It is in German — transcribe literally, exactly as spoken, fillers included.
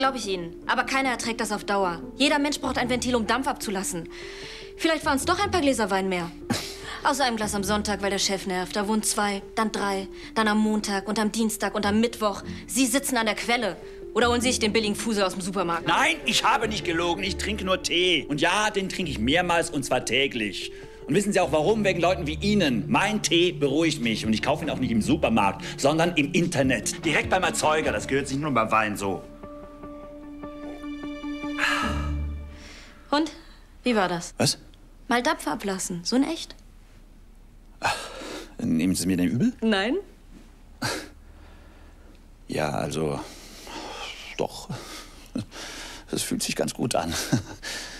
Glaube ich Ihnen. Aber keiner erträgt das auf Dauer. Jeder Mensch braucht ein Ventil, um Dampf abzulassen. Vielleicht waren es doch ein paar Gläser Wein mehr. Außer einem Glas am Sonntag, weil der Chef nervt. Da wohnen zwei, dann drei, dann am Montag und am Dienstag und am Mittwoch. Sie sitzen an der Quelle. Oder holen Sie sich den billigen Fusel aus dem Supermarkt? Nein, ich habe nicht gelogen. Ich trinke nur Tee. Und ja, den trinke ich mehrmals und zwar täglich. Und wissen Sie auch warum? Wegen Leuten wie Ihnen. Mein Tee beruhigt mich. Und ich kaufe ihn auch nicht im Supermarkt, sondern im Internet. Direkt beim Erzeuger. Das gehört sich nur beim Wein so. Und? Wie war das? Was? Mal Dampf ablassen. So in echt? Ach, nehmen Sie es mir denn übel? Nein. Ja, also... Doch. Das fühlt sich ganz gut an.